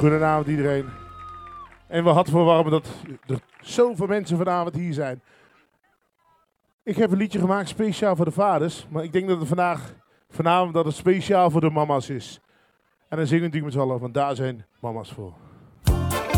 Goedenavond iedereen. En we hadden verwarmen dat er zoveel mensen vanavond hier zijn. Ik heb een liedje gemaakt speciaal voor de vaders. Maar ik denk dat het vanavond dat het speciaal voor de mama's is. En dan zingen we natuurlijk met z'n allen, want daar zijn mama's voor.